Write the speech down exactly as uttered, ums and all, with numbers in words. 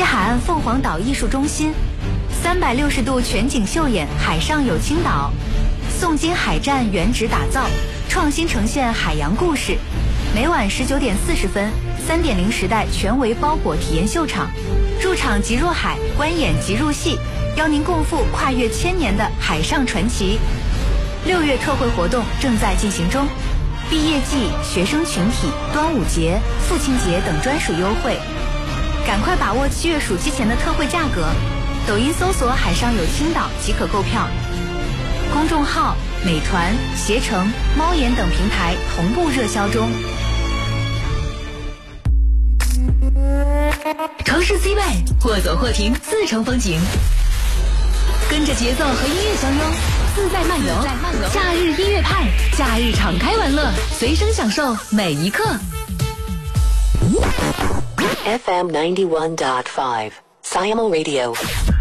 西海岸凤凰岛艺术中心，三百六十度全景秀演海上有青岛，宋金海战原址打造，创新呈现海洋故事。每晚十九点四十分，三点零时代全为包裹体验秀场，入场即入海，观演即入戏，邀您共赴跨越千年的海上传奇。六月特惠活动正在进行中，毕业季、学生群体、端午节、父亲节等专属优惠，赶快把握七月暑期前的特惠价格。抖音搜索海上有青岛即可购票，公众号美团、携程、猫眼等平台同步热销中。城市 C 位，或走或停，四城风景，跟着节奏和音乐相拥，自在漫游。假日音乐派，假日敞开玩乐，随声享受每一刻。 F M ninety-one point five Siamo Radio。